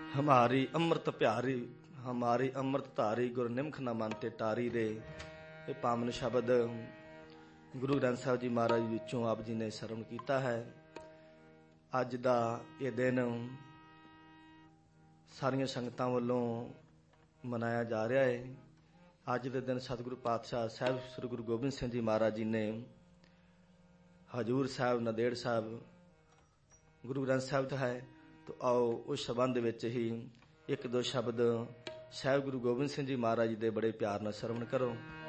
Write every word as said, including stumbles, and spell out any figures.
ਹਮਾਰੀ ਅੰਮ੍ਰਿਤ ਪਿਆਰੀ ਹਮਾਰੀ ਅੰਮ੍ਰਿਤ ਧਾਰੀ ਗੁਰ ਨਿਮਖ ਨਾ ਮਨ ਤੇ ਟਾਰੀ ਦੇ। ਇਹ ਪਾਵਨ ਸ਼ਬਦ ਗੁਰੂ ਗ੍ਰੰਥ ਸਾਹਿਬ ਜੀ ਮਹਾਰਾਜ ਵਿੱਚੋਂ ਆਪ ਜੀ ਨੇ ਸਰਵਣ ਕੀਤਾ ਹੈ। ਅੱਜ ਦਾ ਇਹ ਦਿਨ ਸਾਰੀਆਂ ਸੰਗਤਾਂ ਵੱਲੋਂ ਮਨਾਇਆ ਜਾ ਰਿਹਾ ਹੈ। ਅੱਜ ਦੇ ਦਿਨ ਸਤਿਗੁਰੂ ਪਾਤਸ਼ਾਹ ਸਾਹਿਬ ਸ੍ਰੀ ਗੁਰੂ ਗੋਬਿੰਦ ਸਿੰਘ ਜੀ ਮਹਾਰਾਜ ਜੀ ਨੇ ਹਜ਼ੂਰ ਸਾਹਿਬ, ਨੰਦੇੜ ਸਾਹਿਬ ਗੁਰੂ ਗ੍ਰੰਥ ਸਾਹਿਬ ਹੈ। ਤਾਂ ਆਓ ਉਸ ਸੰਬੰਧ ਵਿੱਚ ਹੀ ਇੱਕ ਦੋ ਸ਼ਬਦ ਸਾਹਿਬ ਗੁਰੂ ਗੋਬਿੰਦ ਸਿੰਘ ਜੀ ਮਹਾਰਾਜ ਜੀ ਦੇ ਬੜੇ ਪਿਆਰ ਨਾਲ ਸਰਵਣ ਕਰੋ।